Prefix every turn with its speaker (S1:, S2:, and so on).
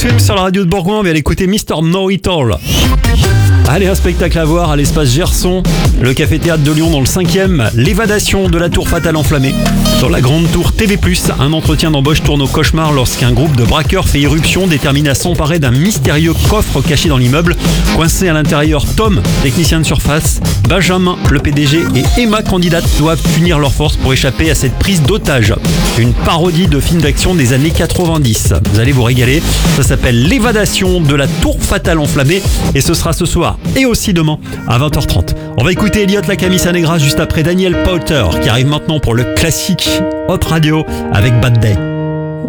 S1: Film sur la radio de Bourgoin, on va aller écouter Mr. Know-It-All. Allez, un spectacle à voir à l'espace Gerson, le café-théâtre de Lyon dans le 5e, l'évadation de la tour fatale enflammée. Dans la grande tour TV+, un entretien d'embauche tourne au cauchemar lorsqu'un groupe de braqueurs fait irruption déterminé à s'emparer d'un mystérieux coffre caché dans l'immeuble. Coincé à l'intérieur, Tom, technicien de surface, Benjamin, le PDG et Emma, candidate, doivent unir leurs forces pour échapper à cette prise d'otage. Une parodie de film d'action des années 90. Vous allez vous régaler, ça s'appelle l'évadation de la tour fatale enflammée et ce sera ce soir et aussi demain à 20h30. On va écouter Elliot la Camisa Negra juste après Daniel Powter qui arrive maintenant pour le classique Hot Radio avec Bad Day.